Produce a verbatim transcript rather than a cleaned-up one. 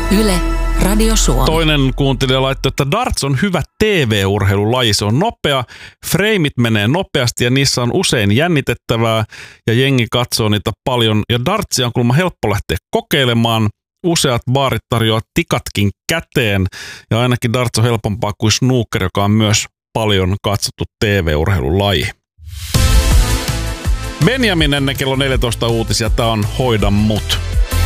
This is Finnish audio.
Yle, Radio Suomi. Toinen kuuntelija laittoi, että darts on hyvä T V-urheilulaji. Se on nopea, freimit menee nopeasti ja niissä on usein jännitettävää ja jengi katsoo niitä paljon. Ja dartsia on kuulemma helppo lähteä kokeilemaan. Useat baarit tarjoaa tikatkin käteen ja ainakin darts on helpompaa kuin snooker, joka on myös paljon katsottu T V-urheilulaji. Benjamin ennen kello neljätoista uutisia. Tää on Hoida mut.